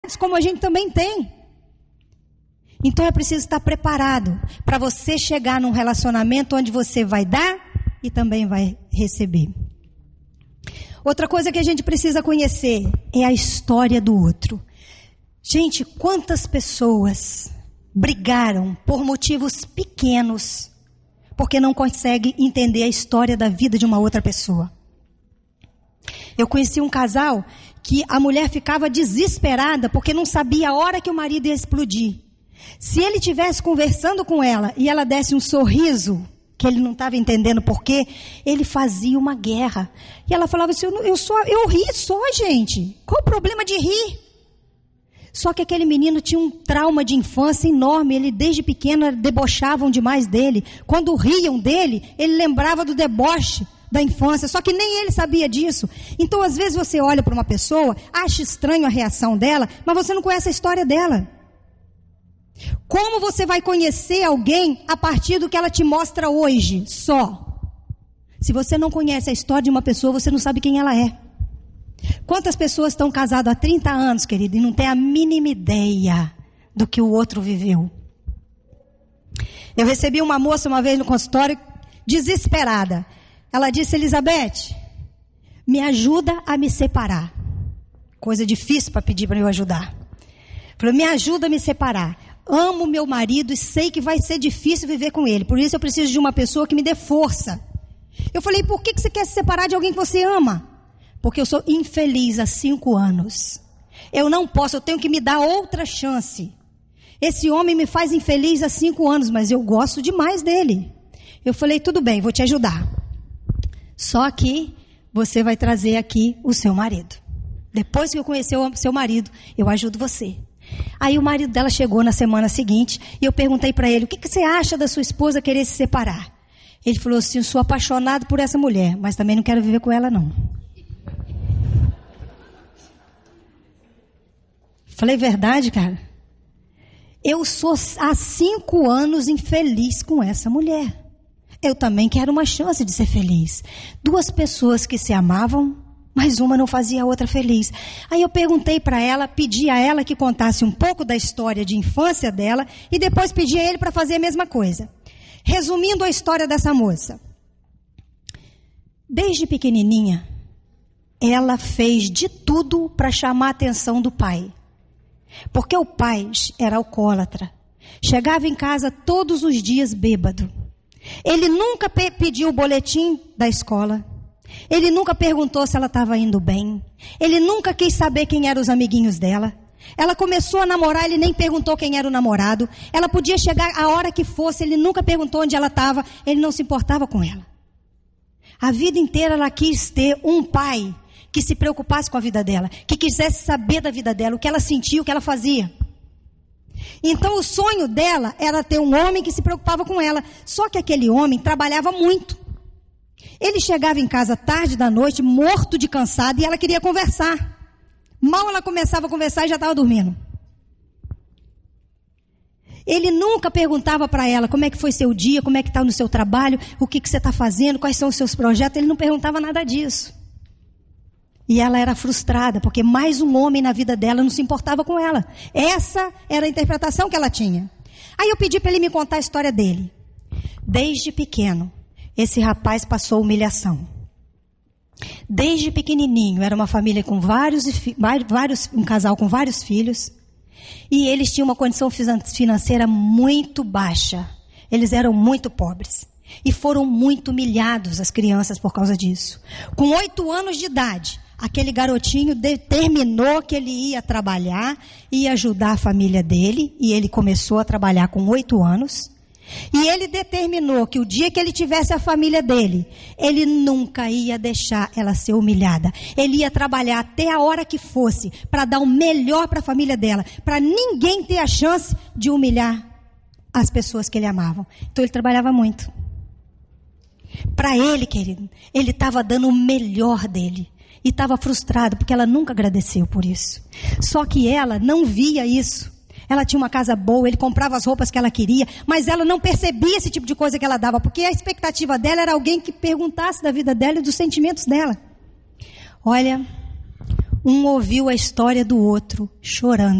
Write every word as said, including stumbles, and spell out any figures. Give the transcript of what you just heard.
como a gente também tem. Então é preciso estar preparado para você chegar num relacionamento onde você vai dar e também vai receber. Outra coisa que a gente precisa conhecer é a história do outro. Gente, quantas pessoas brigaram por motivos pequenos, porque não conseguem entender a história da vida de uma outra pessoa. Eu conheci um casal que a mulher ficava desesperada porque não sabia a hora que o marido ia explodir. Se ele estivesse conversando com ela e ela desse um sorriso, que ele não estava entendendo porquê, ele fazia uma guerra. E ela falava assim, eu, eu, só, eu ri só, gente. Qual o problema de rir? Só que aquele menino tinha um trauma de infância enorme. Ele desde pequeno debochavam demais dele. Quando riam dele, ele lembrava do deboche da infância. Só que nem ele sabia disso. Então às vezes você olha para uma pessoa, acha estranho a reação dela, mas você não conhece a história dela. Como você vai conhecer alguém a partir do que ela te mostra hoje, só? Se você não conhece a história de uma pessoa, você não sabe quem ela é. Quantas pessoas estão casadas há trinta anos, querido, e não tem a mínima ideia do que o outro viveu? Eu recebi uma moça uma vez no consultório, desesperada. Ela disse, Elizabeth, me ajuda a me separar. Coisa difícil para pedir para eu ajudar. Falou, me ajuda a me separar. Amo meu marido e sei que vai ser difícil viver com ele. Por isso eu preciso de uma pessoa que me dê força. Eu falei, por que você quer se separar de alguém que você ama? Porque eu sou infeliz há cinco anos. Eu não posso, eu tenho que me dar outra chance. Esse homem me faz infeliz há cinco anos, mas eu gosto demais dele. Eu falei, tudo bem, vou te ajudar. Só que você vai trazer aqui o seu marido. Depois que eu conhecer o seu marido, eu ajudo você. Aí o marido dela chegou na semana seguinte e eu perguntei para ele, o que, que você acha da sua esposa querer se separar? Ele falou assim, eu sou apaixonado por essa mulher, mas também não quero viver com ela não. Falei, verdade, cara? Eu sou há cinco anos infeliz com essa mulher. Eu também quero uma chance de ser feliz. Duas pessoas que se amavam, mas uma não fazia a outra feliz. Aí eu perguntei para ela, pedi a ela que contasse um pouco da história de infância dela e depois pedi a ele para fazer a mesma coisa. Resumindo a história dessa moça. Desde pequenininha, ela fez de tudo para chamar a atenção do pai. Porque o pai era alcoólatra. Chegava em casa todos os dias bêbado. Ele nunca pe- pediu o boletim da escola. Ele nunca perguntou se ela estava indo bem. Ele nunca quis saber quem eram os amiguinhos dela. Ela começou a namorar, ele nem perguntou quem era o namorado. Ela podia chegar a hora que fosse, ele nunca perguntou onde ela estava. Ele não se importava com ela. A vida inteira ela quis ter um pai que se preocupasse com a vida dela, que quisesse saber da vida dela, o que ela sentia, o que ela fazia. Então o sonho dela era ter um homem que se preocupava com ela. Só que aquele homem trabalhava muito. Ele chegava em casa tarde da noite, morto de cansado, e ela queria conversar. Mal ela começava a conversar e já estava dormindo. Ele nunca perguntava para ela como é que foi seu dia, como é que está no seu trabalho, o que, que você está fazendo, quais são os seus projetos. Ele não perguntava nada disso. E ela era frustrada, porque mais um homem na vida dela não se importava com ela. Essa era a interpretação que ela tinha. Aí eu pedi para ele me contar a história dele. Desde pequeno, esse rapaz passou humilhação. Desde pequenininho, era uma família com vários, vários, um casal com vários filhos. E eles tinham uma condição financeira muito baixa. Eles eram muito pobres. E foram muito humilhados as crianças por causa disso. Com oito anos de idade, aquele garotinho determinou que ele ia trabalhar, ia ajudar a família dele. E ele começou a trabalhar com oito anos. E ele determinou que o dia que ele tivesse a família dele, ele nunca ia deixar ela ser humilhada. Ele ia trabalhar até a hora que fosse, para dar o melhor para a família dela, para ninguém ter a chance de humilhar as pessoas que ele amava. Então ele trabalhava muito. Para ele, querido, ele estava dando o melhor dele. E estava frustrado, porque ela nunca agradeceu por isso. Só que ela não via isso. Ela tinha uma casa boa, ele comprava as roupas que ela queria, mas ela não percebia esse tipo de coisa que ela dava, porque a expectativa dela era alguém que perguntasse da vida dela e dos sentimentos dela. Olha, um ouviu a história do outro chorando.